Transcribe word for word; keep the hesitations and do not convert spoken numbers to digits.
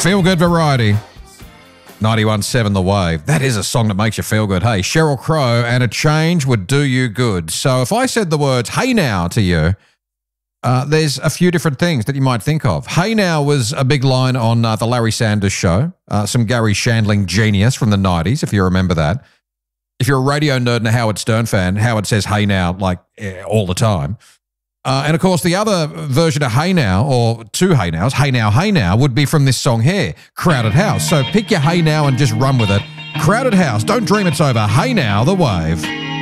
Feel good variety. ninety-one point seven The Wave. That is a song that makes you feel good. Hey, Sheryl Crow and A Change Would Do You Good. So if I said the words, hey now to you, uh, there's a few different things that you might think of. Hey now was a big line on uh, the Larry Sanders Show. Uh, some Gary Shandling genius from the nineties, if you remember that. If you're a radio nerd and a Howard Stern fan, Howard says hey now like eh, all the time. Uh, and, of course, the other version of Hey Now, or two Hey Nows, Hey Now, Hey Now, would be from this song here, Crowded House. So pick your Hey Now and just run with it. Crowded House, don't dream it's over. Hey Now, The Wave.